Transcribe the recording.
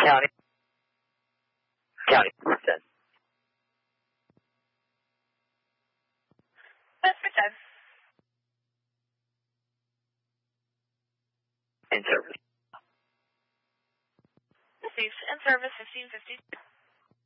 County. County 10. That's for 10. In service. Received. In service 1550.